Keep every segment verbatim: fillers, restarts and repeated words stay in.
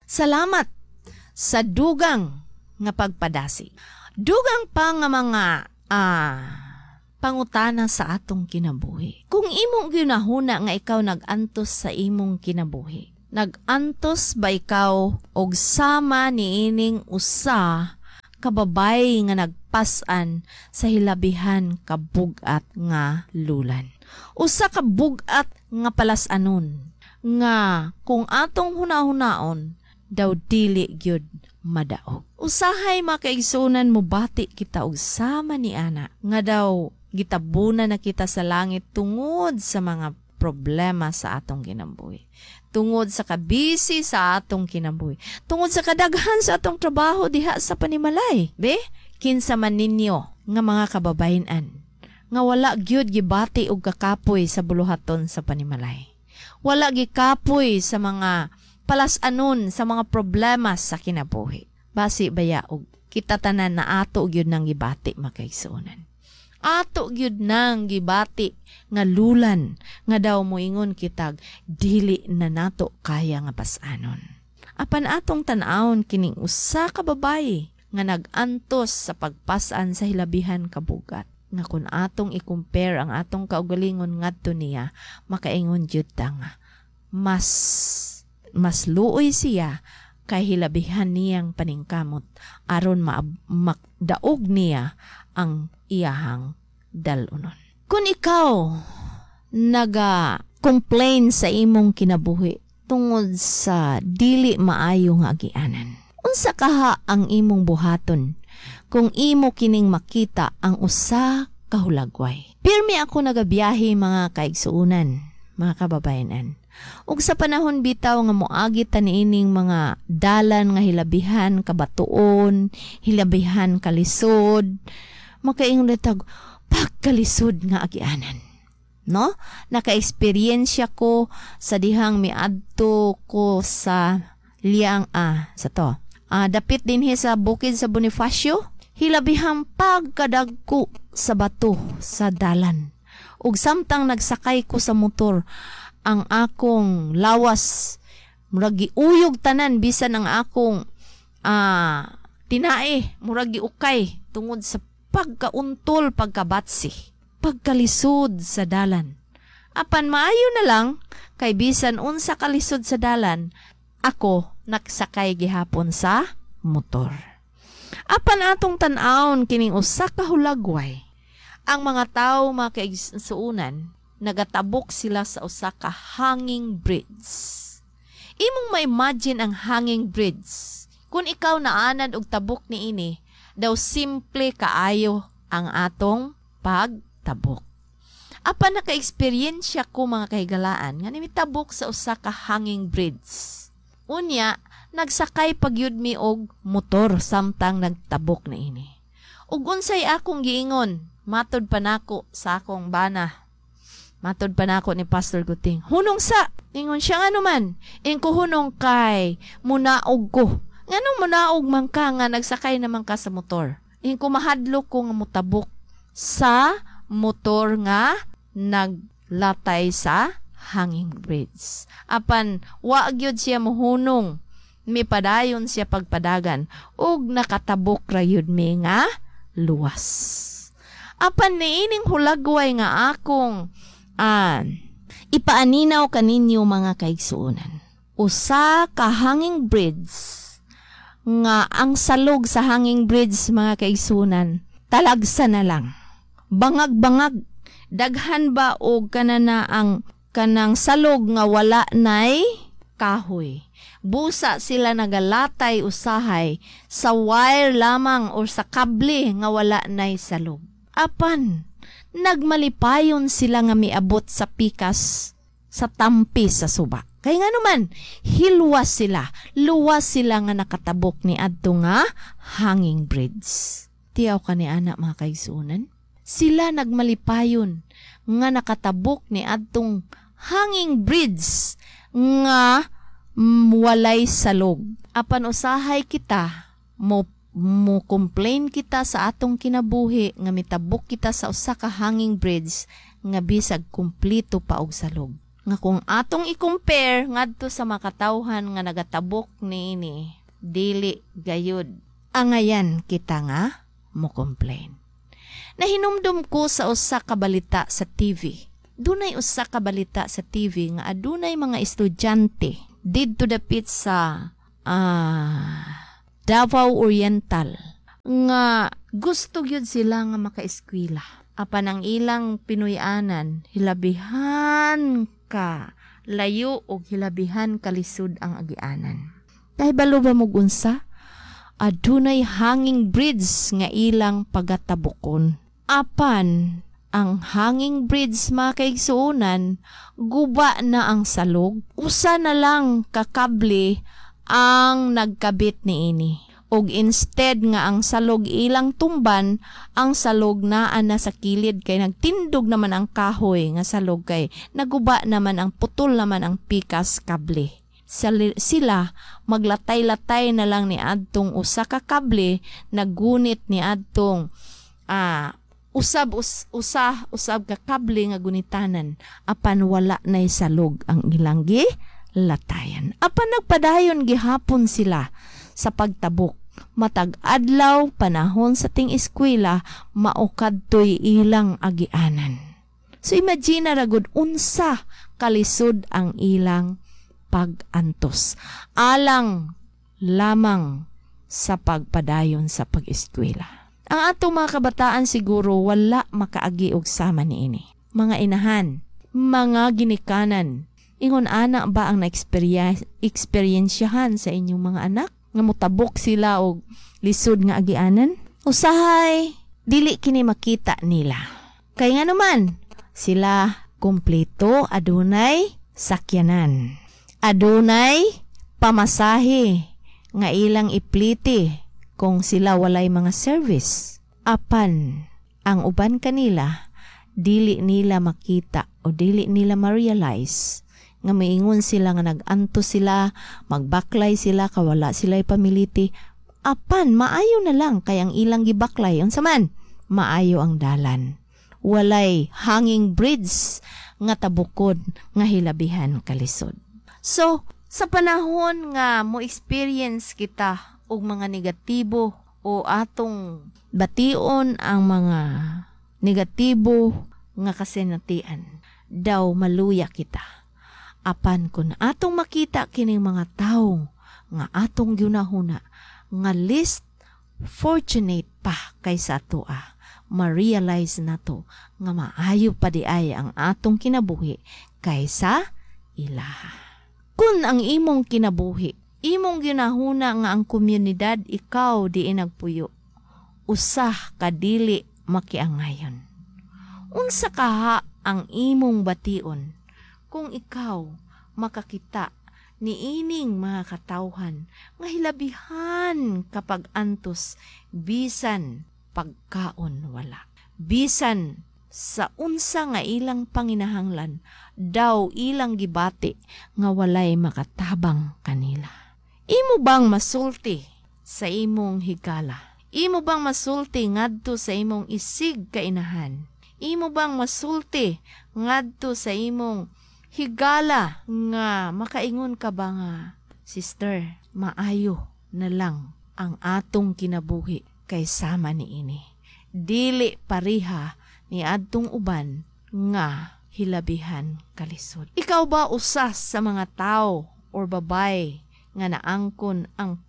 Salamat sa dugang nga pagpadasi. Dugang pa nga mga ah, pangutana sa atong kinabuhi. Kung imong ginahuna nga ikaw nag-antos sa imong kinabuhi, nag-antos ba ikaw og sama niining usa kababay nga nagpasan sa hilabihan kabugat nga lulan? Usa ka bugat nga palasanon nga kung atong hunahunaon daw dili gyud madaog. Usahay makaigsunan mo bati kita og sama ni ana nga daw gitabunan na kita sa langit tungod sa mga problema sa atong kinabuhi. Tungod sa kabisi sa atong kinabuhi. Tungod sa kadaghan sa atong trabaho diha sa panimalay. Be, kinsa man ninyo nga mga kababayan-an nga wala gyud gibati og kakapoy sa buluhaton sa panimalay. Wala gikapoy sa mga palasanon sa mga problema sa kinabuhi. Basi baya og kita tanan na ato gyud nang gibati makaigsunan. Ato gyud nang gibati nga lulan nga daw moingon kitag dili na nato kaya nga pasanon. Apan atong tan-awon kining usa ka babaye nga nag-antos sa pagpasan sa hilabihan kabugat. Nga kun atong i-compare ang atong kaugalingon ngadto niya, makaingon jud ta nga mas mas luoy siya kay hilabihan niyang paningkamot aron makdaog niya ang iyahang dalunon. Kung ikaw naga-complain sa imong kinabuhi tungod sa dili maayo nga agianan, unsa kaha ang imong buhaton kung imo kining makita ang usa ka hulagway? Pirmi ako nagabiyahe mga kaigsuunan, mga kababayanan. Ug sa panahon bitaw nga moagi ta niining mga dalan nga hilabihan kabatuon, hilabihan kalisod, makaingon tag pagkalisod nga agianan. No? Naka-eksperyensya ko sa dihang miadto ko sa liyang ah sa to. Ah, dapit din he sa bukid sa Bonifacio, hilabihang pagkadagko sa bato sa dalan. Ug samtang nagsakay ko sa motor, ang akong lawas murag giuyog tanan bisan ang akong ah tinae murag giukay tungod sa pagkauntol, pagkabatsi, pagkalisod sa dalan. Apan maayo na lang kay bisan unsa kalisod sa dalan, ako nagsakay gihapon sa motor. Apan atong tan-awon kining usa ka hulagway, ang mga tawo makaigsuunan nagatabok sila sa usa ka hanging bridge. Imong ma-imagine ang hanging bridge. Kung ikaw naanad og tabok niini, daw simple kaayo ang atong pagtabok. Apan naka-eksperyensya ko mga kahigalaan nga nimitabok sa usa ka hanging bridge. Unya, nagsakay pagyud mi og motor samtang nagtabok na ini. Ug unsay akong giingon, matod pa nako sa akong bana. Matod pa nako ni Pastor Guting. Hunong sa, ingon siya nga naman, ingko hunong kay munaog ko. Nganong munaog man ka nga nagsakay naman ka sa motor? Ingko mahadlok ko nga mutabok sa motor nga naglatay sa hanging bridge. Apan, wa gyud siya mohunong, mi padayon siya pagpadagan, ug nakatabok ra yun mi nga luwas. Apan niining hulagway nga akong Ah, ipaaninaw kaninyo mga kaigsuunan. Usa ka hanging bridge nga ang salog sa hanging bridge mga kaigsuunan talagsa na lang. Bangag-bangag, daghan ba og kanana ang kanang salog nga wala nay kahoy. Busa sila nagalatay usahay sa wire lamang o sa kable nga wala nay salog. Apan nagmalipayon sila nga miabot sa pikas sa tampi sa suba. Kaya nga naman, hilwas sila, luwas sila nga nakatabok ni adto nga hanging bridge. Tiyaw ka ni anak mga kaigsuunan? Sila nagmalipayon nga nakatabok ni adtong hanging bridge nga mm, walay salog. Apan usahay kita mo mo complain kita sa atong kinabuhi nga mitabok kita sa usa ka hanging bridge nga bisag kumpleto pa og salog. Nga kung atong i-compare ngadto sa makatawhan nga nagatabok niini, dili gayud. Angayan kita nga mo complain. Nahinumdum ko sa usa ka balita sa T V. Dunay usa ka balita sa T V nga adunay mga estudyante didto dapit sa ah, Davao Oriental nga gusto gyud sila nga makaeskwela. Apan ang ilang Pinoyanan hilabihan ka layo og hilabihan kalisud ang agianan. Kahibalo ba mo unsa? Adunay hanging bridge nga ilang pagatabukon. Apan ang hanging bridge makaigsuunan, guba na ang salog. Usa na lang kakable ang nagkabit niini. Og instead nga ang salog ilang tumban, ang salog naa na sa kilid kay nagtindog naman ang kahoy nga salog kay naguba naman ang putol naman ang pikas kable. Sila maglatay-latay na lang ni adtong usa ka kable, nagunit ni adtong ah usab us, usa usab ka kable nga gunitanan apan wala nay salog ang ilang gi latayan. Apan nagpadayon gihapon sila sa pagtabok. Matag adlaw panahon sa ting eskwela maukadtoy ilang agianan. So imagine ra gud unsa kalisod ang ilang pag-antos alang lamang sa pagpadayon sa pag-eskwela. Ang atong mga kabataan siguro wala makaagi og sama niini. Mga inahan, mga ginikanan, ingon ana ba ang na-experiensyahan sa inyong mga anak? Nga mutabok sila og lisod nga agianan? Usahay, dili kini makita nila. Kay nga naman, sila kompleto adunay sakyanan. Adunay pamasahe nga ilang ipliti kung sila walay mga service. Apan, ang uban kanila, dili nila makita o dili nila ma-realize nga maingon sila nga nag-anto sila, magbaklay sila, kawala sila'y pamiliti. Apan, maayo na lang kay ang ilang gibaklay. Unsa man, maayo ang dalan. Walay hanging bridge nga tabukod nga hilabihan kalisod. So, sa panahon nga mo experience kita og mga negatibo o atong bation ang mga negatibo nga kasinatian, daw maluya kita. Apan kun atong makita kining mga tawo nga atong ginahuna nga least fortunate pa kaysa atoa, ma-realize nato nga maayo pa di ay ang atong kinabuhi kaysa ilaha. Kun ang imong kinabuhi, imong ginahuna nga ang komunidad ikaw di nagpuyo, usah kadili makiangayon. Unsa kaha ang imong bation kung ikaw makakita ni ining mga katawhan nga hilabihan kapag antos bisan pagkaon wala. Bisan sa unsa nga ilang panginahanglan daw ilang gibati nga walay makatabang kanila. Imo bang masulti sa imong higala? Imo bang masulti ngadto sa imong isig kainahan? Imo bang masulti ngadto sa imong higala nga makaingon ka ba nga, sister, maayo na lang ang atong kinabuhi kay sama niini. Dili pariha ni adtong uban nga hilabihan kalisod. Ikaw ba usas sa mga tao or babay nga naangkon ang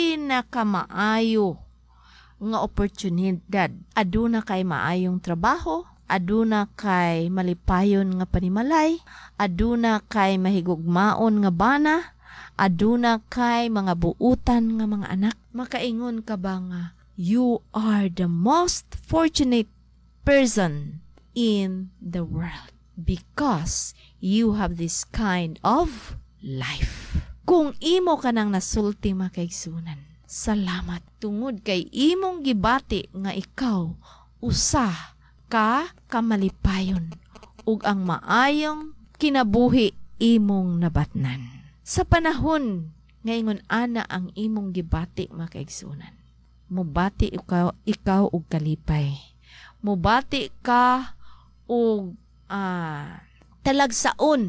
pinakamaayo nga oportunidad? Aduna kay maayong trabaho, aduna kay malipayon nga panimalay, aduna kay mahigugmaon nga bana, aduna kay mga buutan nga mga anak. Makaingon ka ba nga, you are the most fortunate person in the world because you have this kind of life. Kung imo ka nang nasulti makaigsunan, salamat tungod kay imong gibati nga ikaw usa ka kamalipayon ug ang maayong kinabuhi imong nabatnan. Sa panahon ngayon ana ang imong gibati makaigsunan, mubati ikaw, ikaw og kalipay. Mubati ka og uh, talagsaon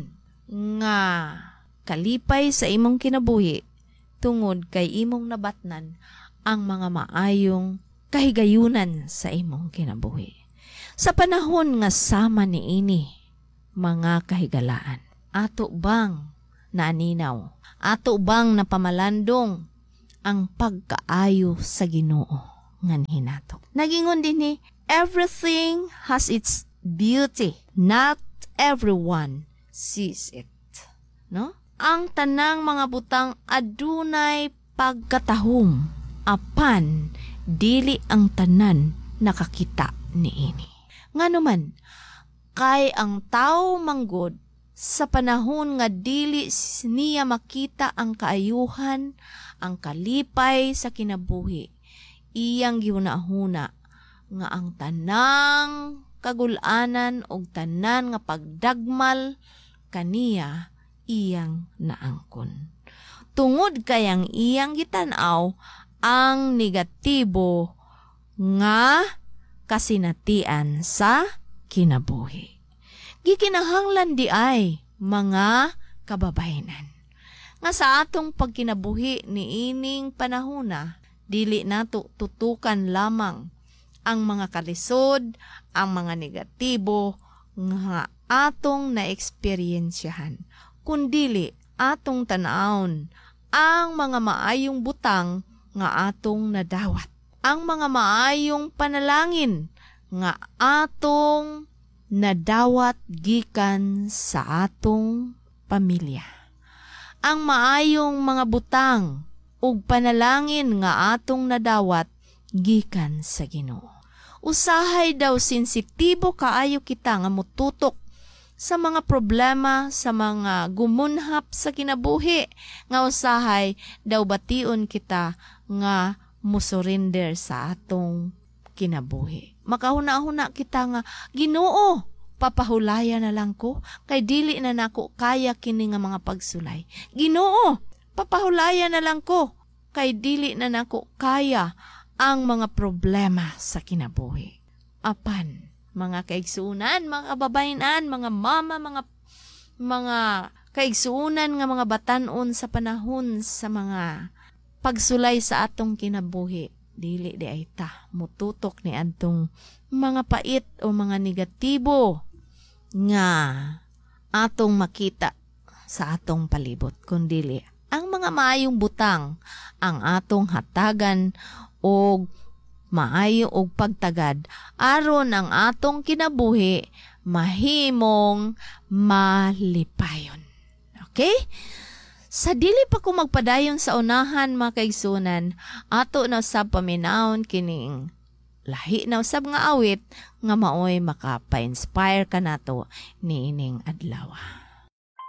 nga kalipay sa imong kinabuhi tungod kay imong nabatnan ang mga maayong kahigayunan sa imong kinabuhi. Sa panahon nga sama ni ini, mga kahigalaan, ato bang naaninaw, ato bang napamalandong ang pagkaayo sa Ginoo nga hinatok. Nagingon din ni, everything has its beauty, not everyone sees it. No? Ang tanang mga butang adunay pagkatahom, apan dili ang tanan nakakita niini. Nganuman, kay ang tao manggod sa panahon nga dili niya makita ang kaayuhan, ang kalipay sa kinabuhi, iyang giunahuna nga ang tanang kagulanan og tanan nga pagdagmal kaniya iyang naangkon. Tungod kayang iyang gitan-aw ang negatibo nga kasinatian sa kinabuhi. Gikinahanglan di ay mga kababayenan nga sa atong pagkinabuhi ni ining panahona, dili nato tutukan lamang ang mga kalisod, ang mga negatibo nga atong naeksperyensyahan, kundili atong tanawon ang mga maayong butang nga atong nadawat, ang mga maayong panalangin nga atong nadawat gikan sa atong pamilya, ang maayong mga butang ug panalangin nga atong nadawat gikan sa Ginoo. Usahay daw sensitibo kaayo kita nga mututok sa mga problema, sa mga gumunhap sa kinabuhi, nga usahay daw bation kita nga musurrender sa atong kinabuhi. Makahuna-huna kita nga, Ginoo, papahulaya na lang ko, kay dili na nako kaya kini nga mga pagsulay. Ginoo, papahulaya na lang ko, kay dili na nako kaya ang mga problema sa kinabuhi. Apan, mga kaigsuunan, mga kababayanan, mga mama, mga mga kaigsuunan nga mga batanon sa panahon sa mga pagsulay sa atong kinabuhi, dili di ay ta mututok ni adtong mga pait o mga negatibo nga atong makita sa atong palibot, kundili ang mga maayong butang ang atong hatagan og maayo og pagtagad aron ang atong kinabuhi mahimong malipayon. Okay? Sa dili pa ko magpadayon sa unahan, mga kaigsunan, ato na usab paminawon kining lahi na usab nga awit nga maoy makapa-inspire ka nato niining adlaw.